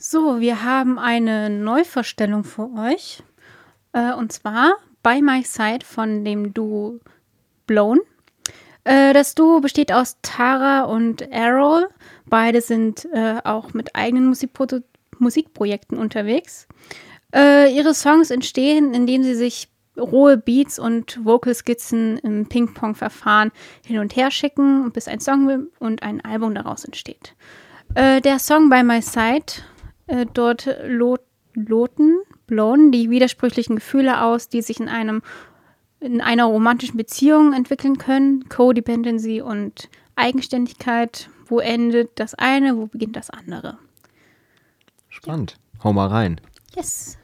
So, wir haben eine Neuvorstellung für euch. Und zwar By My Side von dem Duo Blown. Das Duo besteht aus Tara und Errol. Beide sind auch mit eigenen Musikprojekten unterwegs. Ihre Songs entstehen, indem sie sich rohe Beats und Vocalskizzen im Ping-Pong-Verfahren hin und her schicken, bis ein Song und ein Album daraus entsteht. Der Song By My Side, dort loten Blown die widersprüchlichen Gefühle aus, die sich in einer romantischen Beziehung entwickeln können. Codependency und Eigenständigkeit. Wo endet das eine, wo beginnt das andere? Spannend. Ja. Hau mal rein. Yes.